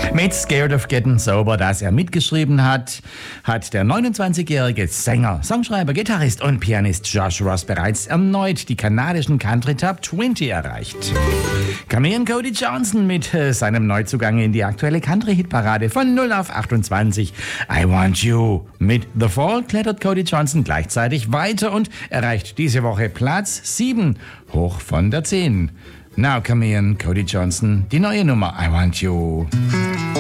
Mit Scared of Getting Sober, das er mitgeschrieben hat, hat der 29-jährige Sänger, Songschreiber, Gitarrist und Pianist Josh Ross bereits erneut die kanadischen Country Top 20 erreicht. Camille Cody Johnson mit seinem Neuzugang in die aktuelle Country-Hitparade von 0 auf 28. I Want You. Mit The Fall klettert Cody Johnson gleichzeitig weiter und erreicht diese Woche Platz 7, hoch von der 10. Now Camille Cody Johnson, die neue Nummer I Want You.